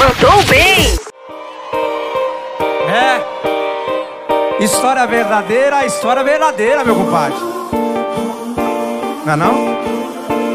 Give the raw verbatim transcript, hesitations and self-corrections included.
Mandou bem! É. História verdadeira, história verdadeira, meu compadre. Não é não?